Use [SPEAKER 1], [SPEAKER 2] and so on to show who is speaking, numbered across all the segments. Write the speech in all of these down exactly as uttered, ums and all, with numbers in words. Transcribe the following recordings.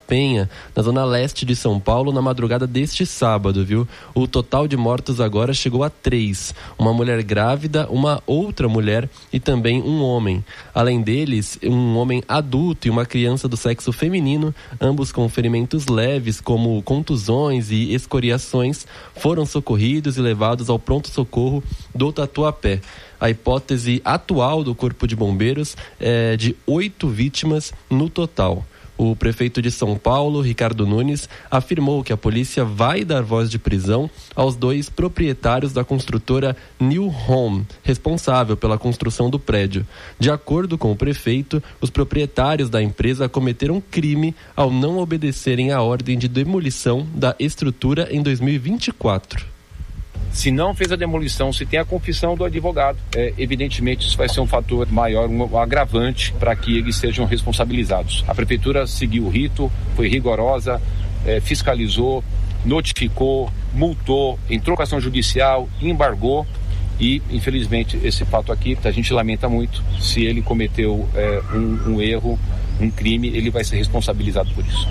[SPEAKER 1] Penha, na zona leste de São Paulo, na madrugada deste sábado, viu? O total de mortos agora chegou a três. Uma mulher grávida, uma outra mulher e também um homem. Além deles, um homem adulto e uma criança do sexo feminino, ambos com ferimentos leves, como contusões e escoriações, foram socorridos e levados ao pronto-socorro do Tatuapé. A hipótese atual do Corpo de Bombeiros é de oito vítimas no total. O prefeito de São Paulo, Ricardo Nunes, afirmou que a polícia vai dar voz de prisão aos dois proprietários da construtora New Home, responsável pela construção do prédio. De acordo com o prefeito, os proprietários da empresa cometeram crime ao não obedecerem à ordem de demolição da estrutura em dois mil e vinte e quatro.
[SPEAKER 2] Se não fez a demolição, se tem a confissão do advogado, é, evidentemente isso vai ser um fator maior, um agravante para que eles sejam responsabilizados. A prefeitura seguiu o rito, foi rigorosa, é, fiscalizou, notificou, multou, entrou com ação judicial, embargou e, infelizmente, esse fato aqui, a gente lamenta muito. Se ele cometeu é, um, um erro, um crime, ele vai ser responsabilizado por isso.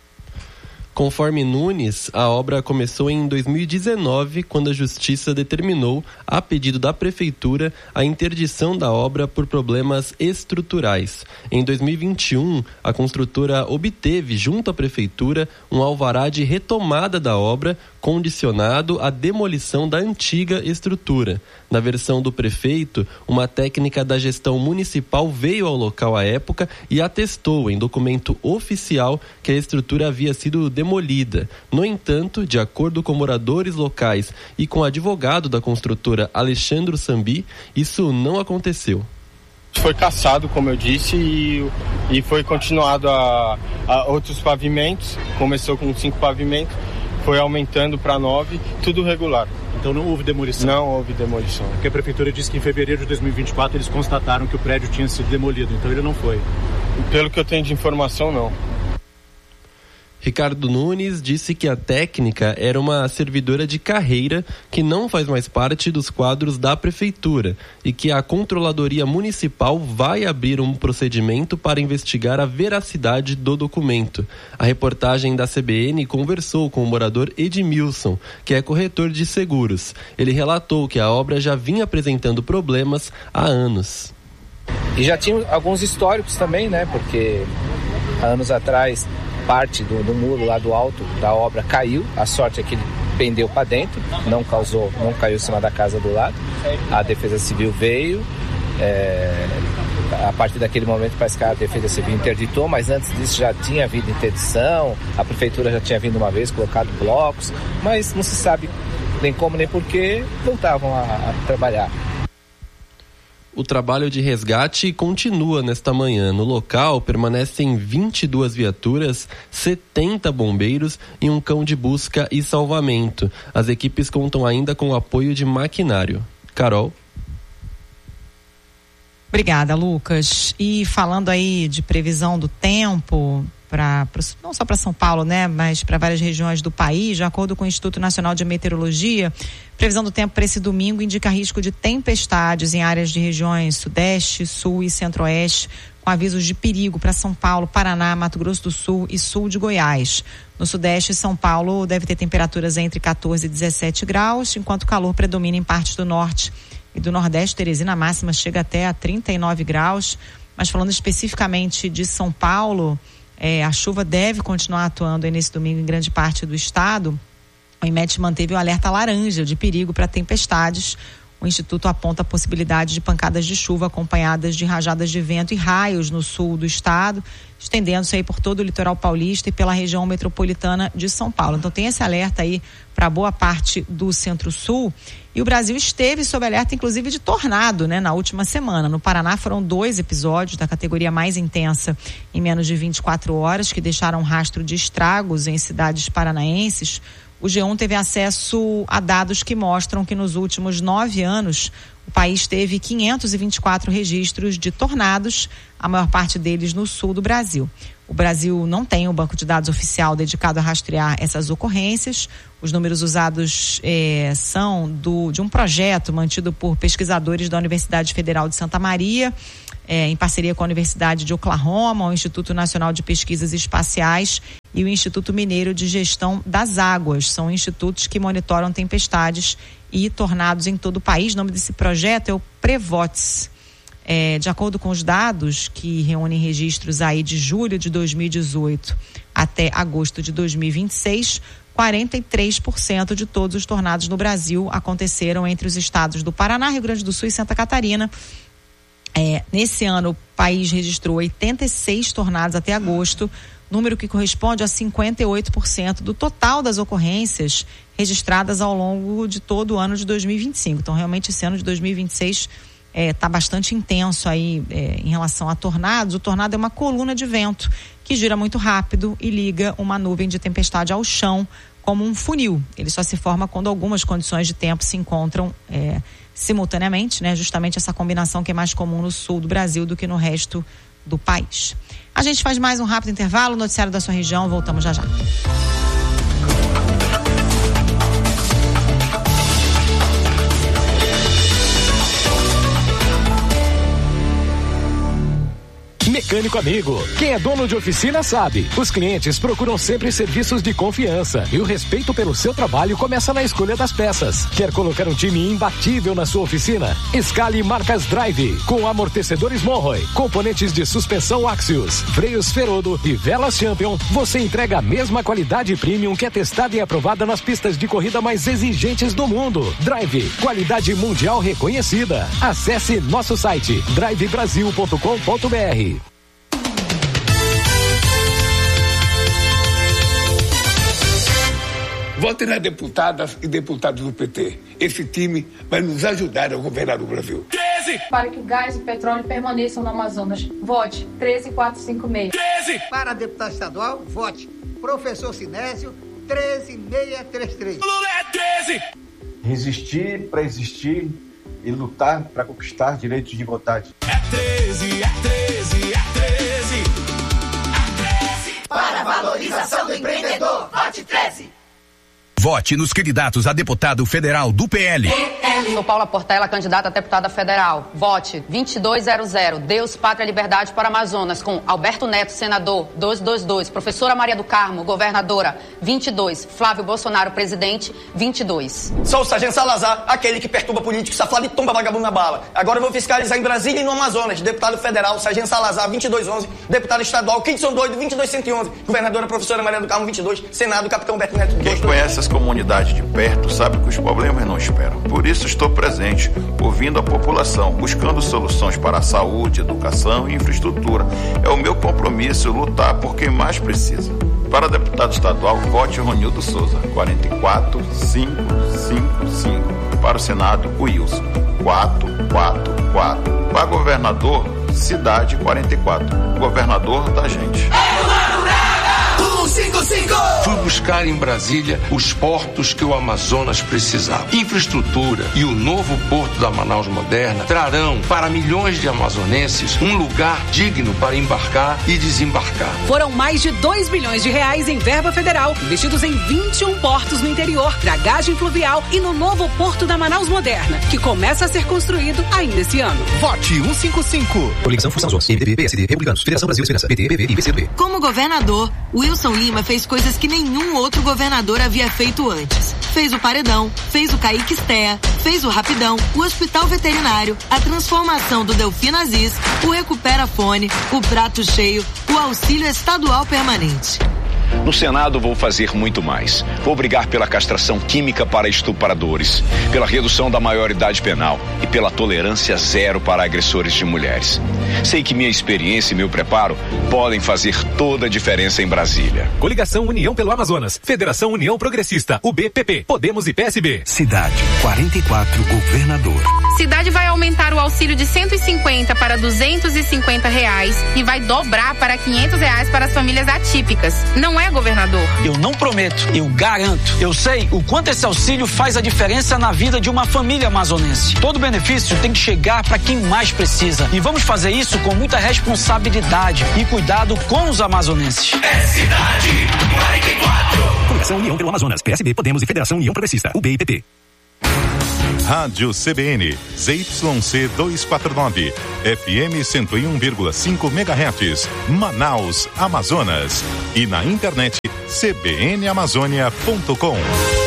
[SPEAKER 1] Conforme Nunes, a obra começou em dois mil e dezenove, quando a Justiça determinou, a pedido da Prefeitura, a interdição da obra por problemas estruturais. Em dois mil e vinte e um, a construtora obteve, junto à Prefeitura, um alvará de retomada da obra, condicionado à demolição da antiga estrutura. Na versão do prefeito, uma técnica da gestão municipal veio ao local à época e atestou em documento oficial que a estrutura havia sido demolida. No entanto, de acordo com moradores locais e com o advogado da construtora Alexandre Sambi, isso não aconteceu.
[SPEAKER 3] Foi cassado, como eu disse, e, e foi continuado a, a outros pavimentos. Começou com cinco pavimentos, foi aumentando para nove, tudo regular.
[SPEAKER 4] Então não houve demolição?
[SPEAKER 3] Não houve demolição.
[SPEAKER 4] Porque a prefeitura disse que em fevereiro de dois mil e vinte e quatro eles constataram que o prédio tinha sido demolido, então ele não foi.
[SPEAKER 3] Pelo que eu tenho de informação, não.
[SPEAKER 1] Ricardo Nunes disse que a técnica era uma servidora de carreira que não faz mais parte dos quadros da Prefeitura e que a Controladoria Municipal vai abrir um procedimento para investigar a veracidade do documento. A reportagem da C B N conversou com o morador Edmilson, que é corretor de seguros. Ele relatou que a obra já vinha apresentando problemas há anos.
[SPEAKER 5] E já tinha alguns históricos também, né? Porque há anos atrás parte do, do muro lá do alto da obra caiu, a sorte é que ele pendeu para dentro, não causou, não caiu em cima da casa do lado. A Defesa Civil veio, é, a partir daquele momento parece que a Defesa Civil interditou, mas antes disso já tinha havido interdição, a Prefeitura já tinha vindo uma vez, colocado blocos, mas não se sabe nem como nem porquê, voltavam a, a trabalhar.
[SPEAKER 1] O trabalho de resgate continua nesta manhã. No local permanecem vinte e duas viaturas, setenta bombeiros e um cão de busca e salvamento. As equipes contam ainda com o apoio de maquinário. Carol.
[SPEAKER 6] Obrigada, Lucas. E falando aí de previsão do tempo, pra, pra, não só para São Paulo, né, mas para várias regiões do país, de acordo com o Instituto Nacional de Meteorologia, previsão do tempo para esse domingo indica risco de tempestades em áreas de regiões sudeste, sul e centro-oeste, com avisos de perigo para São Paulo, Paraná, Mato Grosso do Sul e sul de Goiás. No sudeste, São Paulo deve ter temperaturas entre catorze e dezessete graus, enquanto o calor predomina em partes do norte e do nordeste. Teresina, máxima chega até a trinta e nove graus, mas falando especificamente de São Paulo, é, a chuva deve continuar atuando aí nesse domingo em grande parte do estado. O INMET manteve o alerta laranja de perigo para tempestades. O Instituto aponta a possibilidade de pancadas de chuva acompanhadas de rajadas de vento e raios no sul do estado, estendendo-se aí por todo o litoral paulista e pela região metropolitana de São Paulo. Então tem esse alerta aí para boa parte do centro-sul. E o Brasil esteve sob alerta, inclusive, de tornado, né, na última semana. No Paraná foram dois episódios da categoria mais intensa em menos de vinte e quatro horas, que deixaram um rastro de estragos em cidades paranaenses. O G um teve acesso a dados que mostram que nos últimos nove anos o país teve quinhentos e vinte e quatro registros de tornados, a maior parte deles no sul do Brasil. O Brasil não tem um banco de dados oficial dedicado a rastrear essas ocorrências. Os números usados eh, são do, de um projeto mantido por pesquisadores da Universidade Federal de Santa Maria, eh, em parceria com a Universidade de Oklahoma, o Instituto Nacional de Pesquisas Espaciais e o Instituto Mineiro de Gestão das Águas. São institutos que monitoram tempestades e tornados em todo o país. O nome desse projeto é o Prevotes. É, de acordo com os dados que reúnem registros aí de julho de dois mil e dezoito até agosto de dois mil e vinte e seis, quarenta e três por cento de todos os tornados no Brasil aconteceram entre os estados do Paraná, Rio Grande do Sul e Santa Catarina. É, nesse ano, o país registrou oitenta e seis tornados até agosto, número que corresponde a cinquenta e oito por cento do total das ocorrências registradas ao longo de todo o ano de dois mil e vinte e cinco. Então, realmente, esse ano de dois mil e vinte e seis está é, bastante intenso aí é, em relação a tornados. O tornado é uma coluna de vento que gira muito rápido e liga uma nuvem de tempestade ao chão como um funil. Ele só se forma quando algumas condições de tempo se encontram é, simultaneamente, né? Justamente essa combinação que é mais comum no sul do Brasil do que no resto do país. A gente faz mais um rápido intervalo, noticiário da sua região, voltamos já já.
[SPEAKER 7] Mecânico amigo, quem é dono de oficina sabe, os clientes procuram sempre serviços de confiança e o respeito pelo seu trabalho começa na escolha das peças. Quer colocar um time imbatível na sua oficina? Escale marcas Drive, com amortecedores Monroe, componentes de suspensão Axios, freios Ferodo e velas Champion. Você entrega a mesma qualidade premium que é testada e aprovada nas pistas de corrida mais exigentes do mundo. Drive, qualidade mundial reconhecida. Acesse nosso site drive brasil ponto com ponto b r.
[SPEAKER 8] Vote nas deputadas e deputados do P T. Esse time vai nos ajudar a governar o Brasil.
[SPEAKER 9] treze Para que o gás e o petróleo permaneçam no Amazonas. Vote treze quatro cinco seis.
[SPEAKER 10] treze Para deputado estadual, vote Professor Sinésio treze seiscentos e trinta e três.
[SPEAKER 8] Lula é treze
[SPEAKER 11] Resistir para existir e lutar para conquistar direitos de vontade.
[SPEAKER 8] É treze, é treze, é treze. É treze
[SPEAKER 10] Para a valorização do empreendedor, vote treze.
[SPEAKER 12] Vote nos candidatos a deputado federal do P L.
[SPEAKER 13] Sou Paula Portela, candidata a deputada federal. Vote vinte e dois zero zero. Deus, Pátria e Liberdade para Amazonas, com Alberto Neto, senador, duzentos e vinte e dois. Professora Maria do Carmo, governadora, vinte e dois. Flávio Bolsonaro, presidente, vinte e dois.
[SPEAKER 14] Sou o Sargento Salazar, aquele que perturba político, safado e tomba vagabundo na bala. Agora eu vou fiscalizar em Brasília e no Amazonas. Deputado federal, Sargento Salazar, vinte e dois onze. Deputado estadual, Kidson Doido, vinte e dois cento e onze. Governadora, professora Maria do Carmo, vinte e dois. Senado, Capitão Alberto Neto,
[SPEAKER 15] Quem conhece as comunidades de perto sabe que os problemas não esperam. Por isso estou presente, ouvindo a população, buscando soluções para a saúde, educação e infraestrutura. É o meu compromisso lutar por quem mais precisa. Para deputado estadual, vote Ronildo Souza, quarenta e quatro cinco cinco cinco. Para o Senado, o Wilson, quatro quatro quatro. Para governador, Cidade, quarenta e quatro. Governador da gente.
[SPEAKER 10] cento e cinquenta e cinco.
[SPEAKER 16] Fui buscar em Brasília os portos que o Amazonas precisava. Infraestrutura e o novo porto da Manaus Moderna trarão para milhões de amazonenses um lugar digno para embarcar e desembarcar.
[SPEAKER 17] Foram mais de dois bilhões de reais em verba federal, investidos em vinte e um portos no interior, dragagem fluvial e no novo porto da Manaus Moderna, que começa a ser construído ainda esse ano.
[SPEAKER 12] Vote cento e cinquenta e cinco. Coligação Forças P M D B, P S D, Republicanos, Federação Brasil Esperança, P T, P V e P C do B.
[SPEAKER 18] Como governador, Wilson Lima fez coisas que nenhum outro governador havia feito antes. Fez o Paredão, fez o Kaique Stea, fez o Rapidão, o Hospital Veterinário, a transformação do Delfim Aziz, o Recupera Fone, o Prato Cheio, o Auxílio Estadual Permanente.
[SPEAKER 19] No Senado vou fazer muito mais. Vou brigar pela castração química para estupradores, pela redução da maioridade penal e pela tolerância zero para agressores de mulheres. Sei que minha experiência e meu preparo podem fazer toda a diferença em Brasília.
[SPEAKER 7] Coligação União pelo Amazonas, Federação União Progressista, U B P P, Podemos e P S B.
[SPEAKER 12] Cidade, quarenta e quatro, governador.
[SPEAKER 20] Cidade vai aumentar o auxílio de cento e cinquenta para duzentos e cinquenta reais e vai dobrar para quinhentos reais para as famílias atípicas. Não é, governador?
[SPEAKER 21] Eu não prometo, eu garanto. Eu sei o quanto esse auxílio faz a diferença na vida de uma família amazonense. Todo benefício tem que chegar para quem mais precisa. E vamos fazer isso com muita responsabilidade e cuidado com os amazonenses.
[SPEAKER 12] É Cidade quarenta e quatro. Coligação União pelo Amazonas, P S B, Podemos e Federação União Progressista, U B e P P.
[SPEAKER 2] Rádio C B N, Z Y C duzentos e quarenta e nove, F M cento e um vírgula cinco megahertz, Manaus, Amazonas. E na internet c b n amazônia ponto com.